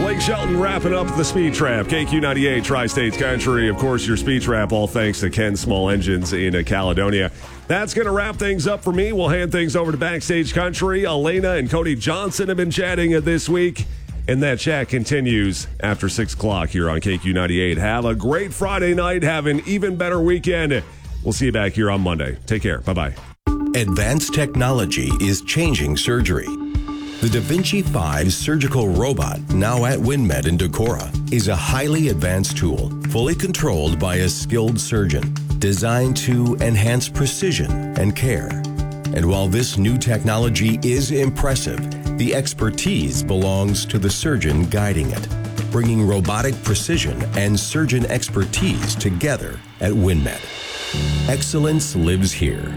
Blake Shelton wrapping up the Speed Trap. KQ98, Tri-States Country. Of course, your Speed Trap, all thanks to Ken Small Engines in Caledonia. That's going to wrap things up for me. We'll hand things over to Backstage Country. Elena and Cody Johnson have been chatting this week, and that chat continues after 6 o'clock here on KQ98. Have a great Friday night. Have an even better weekend. We'll see you back here on Monday. Take care. Bye-bye. Advanced technology is changing surgery. The Da Vinci 5 surgical robot, now at WinMed in Decorah, is a highly advanced tool, fully controlled by a skilled surgeon, designed to enhance precision and care. And while this new technology is impressive, the expertise belongs to the surgeon guiding it, bringing robotic precision and surgeon expertise together at WinMed. Excellence lives here.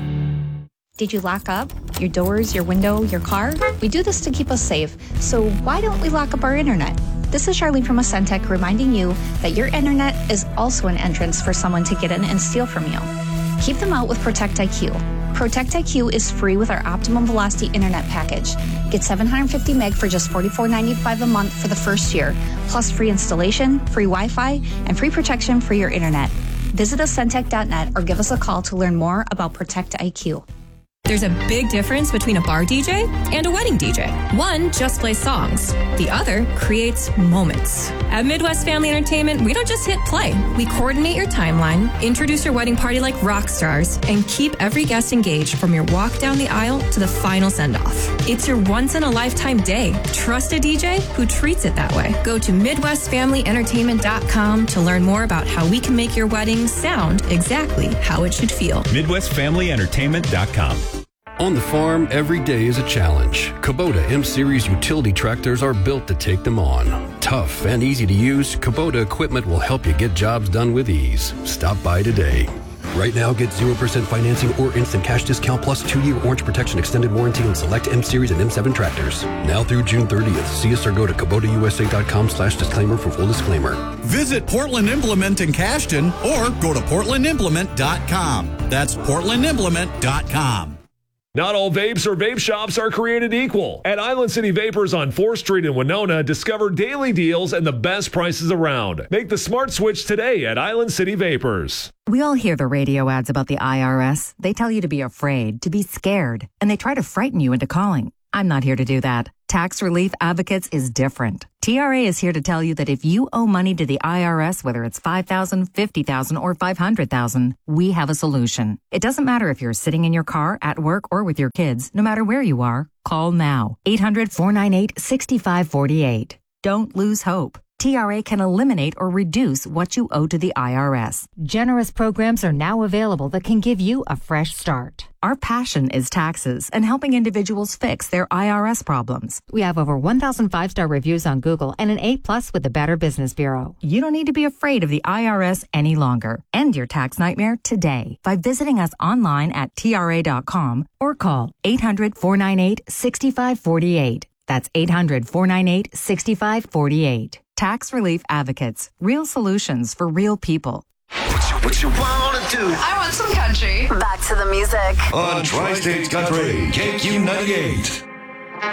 Did you lock up your doors, your window, your car? We do this to keep us safe, so why don't we lock up our internet? This is Charlene from Ascentec reminding you that your internet is also an entrance for someone to get in and steal from you. Keep them out with Protect IQ. Protect IQ is free with our Optimum Velocity Internet package. Get 750 meg for just $44.95 a month for the first year, plus free installation, free Wi-Fi, and free protection for your internet. Visit Ascentec.net or give us a call to learn more about Protect IQ. There's a big difference between a bar DJ and a wedding DJ. One just plays songs. The other creates moments. At Midwest Family Entertainment, we don't just hit play. We coordinate your timeline, introduce your wedding party like rock stars, and keep every guest engaged from your walk down the aisle to the final send-off. It's your once-in-a-lifetime day. Trust a DJ who treats it that way. Go to MidwestFamilyEntertainment.com to learn more about how we can make your wedding sound exactly how it should feel. MidwestFamilyEntertainment.com. On the farm, every day is a challenge. Kubota M-Series utility tractors are built to take them on. Tough and easy to use, Kubota equipment will help you get jobs done with ease. Stop by today. Right now, get 0% financing or instant cash discount plus 2-year Orange Protection extended warranty on select M-Series and M7 tractors. Now through June 30th. See us or go to KubotaUSA.com/disclaimer for full disclaimer. Visit Portland Implement in Cashton or go to PortlandImplement.com. That's PortlandImplement.com. Not all vapes or vape shops are created equal. At Island City Vapors on 4th Street in Winona, discover daily deals and the best prices around. Make the smart switch today at Island City Vapors. We all hear the radio ads about the IRS. They tell you to be afraid, to be scared, and they try to frighten you into calling. I'm not here to do that. Tax Relief Advocates is different. TRA is here to tell you that if you owe money to the IRS, whether it's $5,000, $50,000, or $500,000, we have a solution. It doesn't matter if you're sitting in your car, at work, or with your kids. No matter where you are, call now. 800-498-6548. Don't lose hope. TRA can eliminate or reduce what you owe to the IRS. Generous programs are now available that can give you a fresh start. Our passion is taxes and helping individuals fix their IRS problems. We have over 1,000 5-star reviews on Google and an A+ with the Better Business Bureau. You don't need to be afraid of the IRS any longer. End your tax nightmare today by visiting us online at TRA.com or call 800-498-6548. That's 800-498-6548. Tax Relief Advocates. Real solutions for real people. What you wanna do? I want some country. Back to the music. On Tri-States Country, KQ98.